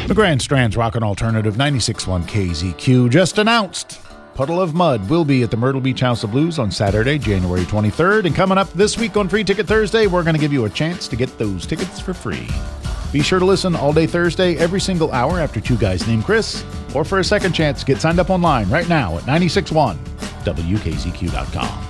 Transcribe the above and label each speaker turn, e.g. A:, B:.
A: The Grand Strand's Rockin' Alternative 96.1 KZQ just announced Puddle of Mudd will be at the Myrtle Beach House of Blues on Saturday, January 23rd. And coming up this week on Free Ticket Thursday, we're going to give you a chance to get those tickets for free. Be sure to listen all day Thursday, every single hour after Two Guys Named Chris. Or for a second chance, get signed up online right now at 96.1 WKZQ.com.